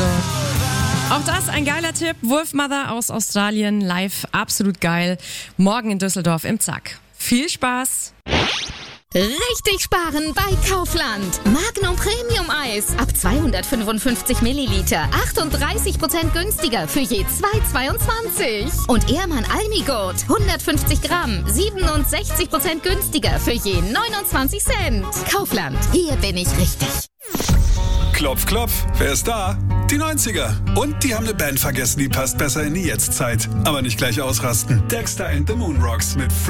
Also, auch das ein geiler Tipp. Wolfmother aus Australien, live, absolut geil. Morgen in Düsseldorf im Zack. Viel Spaß! Richtig sparen bei Kaufland. Magnum Premium Eis ab 255 Milliliter. 38% günstiger für je 2,22. Und Ehrmann Almigurt 150 Gramm. 67% günstiger für je 29 Cent. Kaufland, hier bin ich richtig. Klopf, klopf, wer ist da? Die 90er. Und die haben eine Band vergessen, die passt besser in die Jetztzeit. Aber nicht gleich ausrasten. Dexter and the Moonrocks mit